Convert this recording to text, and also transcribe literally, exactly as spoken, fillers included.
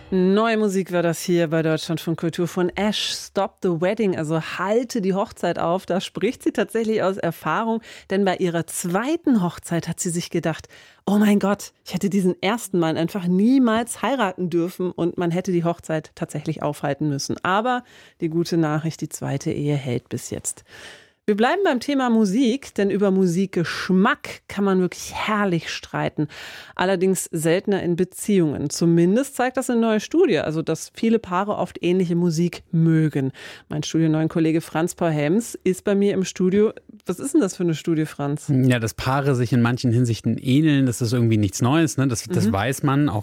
Neue Musik war das hier bei Deutschlandfunk Kultur von Ash, Stop the Wedding, also halte die Hochzeit auf. Da spricht sie tatsächlich aus Erfahrung, denn bei ihrer zweiten Hochzeit hat sie sich gedacht, oh mein Gott, ich hätte diesen ersten Mann einfach niemals heiraten dürfen und man hätte die Hochzeit tatsächlich aufhalten müssen. Aber die gute Nachricht, die zweite Ehe hält bis jetzt. Wir bleiben beim Thema Musik, denn über Musikgeschmack kann man wirklich herrlich streiten. Allerdings seltener in Beziehungen. Zumindest zeigt das eine neue Studie, also dass viele Paare oft ähnliche Musik mögen. Mein Studio neun Kollege Franz Paul Helms ist bei mir im Studio. Was ist denn das für eine Studie, Franz? Ja, dass Paare sich in manchen Hinsichten ähneln, das ist irgendwie nichts Neues, ne? Das, das mhm. weiß man. Auch